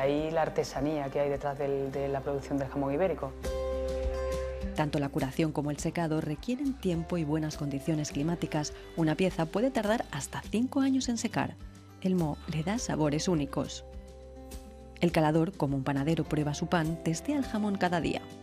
ahí la artesanía que hay detrás de la producción del jamón ibérico. Tanto la curación como el secado requieren tiempo y buenas condiciones climáticas. Una pieza puede tardar hasta 5 años en secar. El moho le da sabores únicos. El calador, como un panadero prueba su pan, testea el jamón cada día.